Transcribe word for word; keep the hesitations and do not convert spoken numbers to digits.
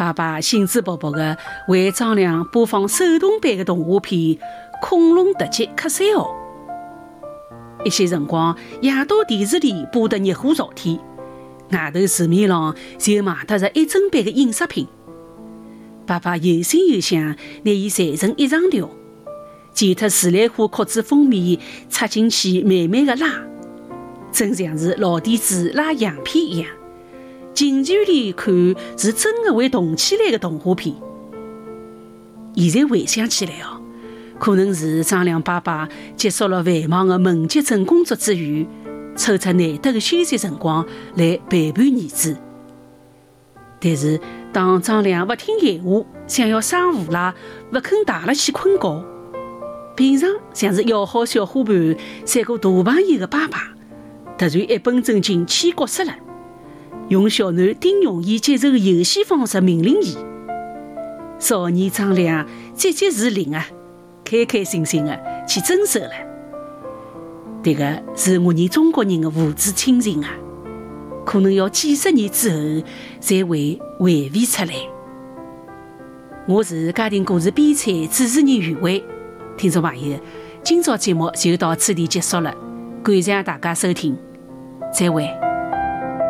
爸爸兴致勃勃地为张良播放手动版的动画片《恐龙特辑》克赛号。一些辰光，夜到电视里播得热火朝天，外头市面上就卖得着一整版的影视品。爸爸有心有想，拿伊裁成一长条，剪脱自然花壳子封面，插进去慢慢的拉，真像是老底子拉洋片一样。近距离看是真的会动起来的动画片。现在回想起来哦，可能是张良爸爸结束了繁忙的门急诊工作之余，抽出难得的休息辰光来陪伴儿子。但是当张良不听闲话，想要生无赖，不肯带了去困觉，平常像是要好小伙伴、三个大朋友的爸爸，突然一本正经起角色了，用小囡丁勇义接受的游戏方式命令伊。少年张良节节如临啊，开开心心的去遵守了。这个是我们中国人的父子亲情啊，可能要几十年之后才会回味出来。我是家庭故事编采主持人余伟。听众朋友，今朝节目就到此地结束了，感谢大家收听，再会。